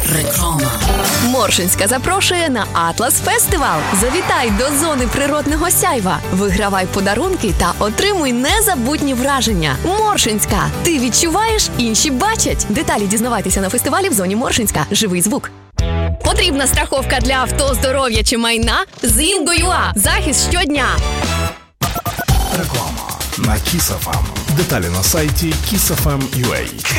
Реклама. Моршинська запрошує на Атлас Фестивал. Завітай до зони природного сяйва. Вигравай подарунки та отримуй незабутні враження. Моршинська. Ти відчуваєш, інші бачать. Деталі дізнавайтеся на фестивалі в зоні Моршинська. Живий звук. Потрібна страховка для авто, здоров'я чи майна? З Інго.ua. Захист щодня. Реклама на Kiss FM. Деталі на сайті kissfm.ua.